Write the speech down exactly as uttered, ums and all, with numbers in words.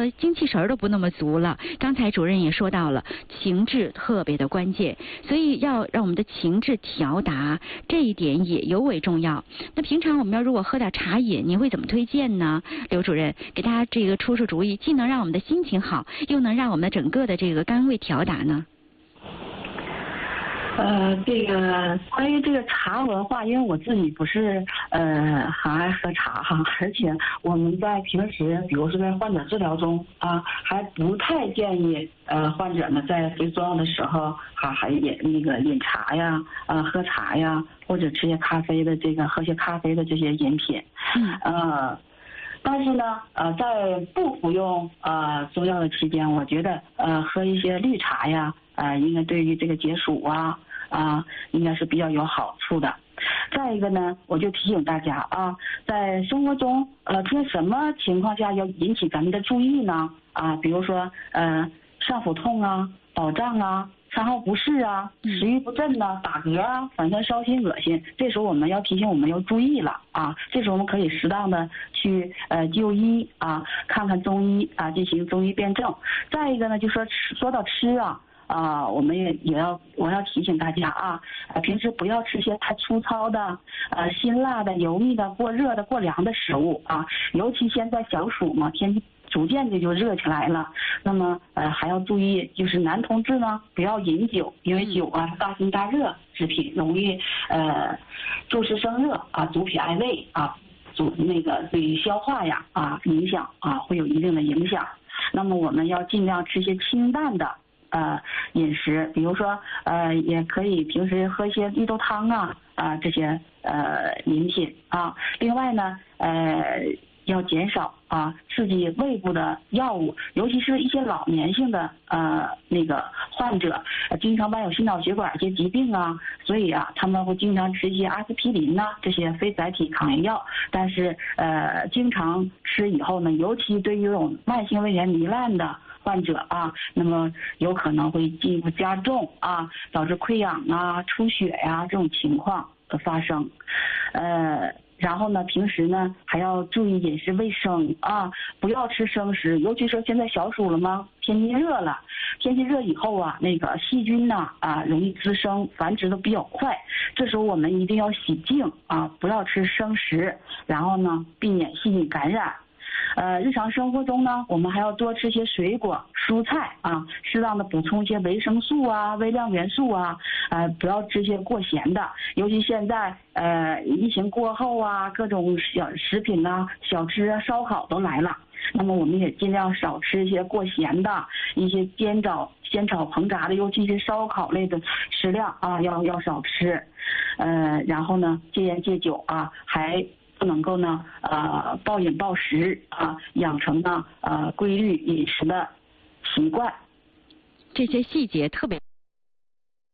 个精气神儿都不那么足了。刚才主任也说到了，情志特别的关键，所以要让我们的情志调达，这一点也尤为重要。那平常我们要如果喝点茶饮，您会怎么推荐呢？刘主任给大家这个出出主意，既能让我们的心情好，又能让我们的整个的这个肝胃调达呢？ 呃，这个关于这个茶文化，因为我自己不是呃很爱喝茶哈，而且我们在平时，比如说在患者治疗中啊，还不太建议呃患者呢在最重要的时候哈、啊、还饮那个饮茶呀，呃喝茶呀，或者吃些咖啡的这个喝些咖啡的这些饮品，嗯呃。但是呢，呃，在不服用呃中药的期间，我觉得呃喝一些绿茶呀，呃，应该对于这个解暑啊啊，应该是比较有好处的。再一个呢，我就提醒大家啊，在生活中呃出现什么情况下要引起咱们的注意呢？啊，比如说呃上腹痛啊、饱胀啊。餐后不适啊，食欲不振呐、啊，打嗝啊，反酸烧心恶心，这时候我们要提醒我们要注意了啊。这时候我们可以适当的去呃就医啊，看看中医啊，进行中医辨证。再一个呢，就说吃，说到吃啊啊，我们也也要我要提醒大家啊，呃，平时不要吃些太粗糙的、呃辛辣的、油腻的、过热的、过凉的食物啊，尤其现在小暑嘛，天气逐渐的就热起来了，那么呃还要注意，就是男同志呢不要饮酒，因为酒啊大辛大热之品，容易呃助湿生热啊，阻脾艾胃啊，阻那个对于消化呀啊影响啊会有一定的影响。那么我们要尽量吃些清淡的呃饮食，比如说呃也可以平时喝一些绿豆汤啊啊这些呃饮品啊。另外呢呃。要减少啊刺激胃部的药物，尤其是一些老年性的呃那个患者，呃、经常伴有心脑血管一些疾病啊，所以啊他们会经常吃一些阿司匹林呐、啊、这些非甾体抗炎药，但是呃经常吃以后呢，尤其对于这种慢性胃炎糜烂的患者啊，那么有可能会进一步加重啊，导致溃疡啊、出血呀、啊、这种情况的发生，呃。然后呢，平时呢还要注意饮食卫生啊，不要吃生食，尤其说现在小暑了吗？天气热了，天气热以后啊，那个细菌呢啊容易滋生，繁殖的比较快，这时候我们一定要洗净啊，不要吃生食，然后呢避免细菌感染。呃，日常生活中呢，我们还要多吃些水果、蔬菜啊，适当的补充一些维生素啊、微量元素啊，呃，不要吃些过咸的。尤其现在呃疫情过后啊，各种小食品呐、小吃啊、烧烤都来了，那么我们也尽量少吃一些过咸的、一些煎炒、煎炒烹炸的，尤其是烧烤类的食量啊，要要少吃。呃，然后呢，戒烟戒酒啊，还。不能够呢，呃，暴饮暴食啊，养成呢，呃，规律饮食的习惯。 这些细节特别。